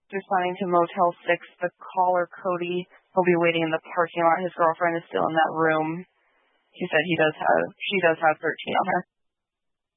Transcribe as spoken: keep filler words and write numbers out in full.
responding to Motel six. The caller, Cody, will be waiting in the parking lot. His girlfriend is still in that room. He said he does have, she does have thirteen on her.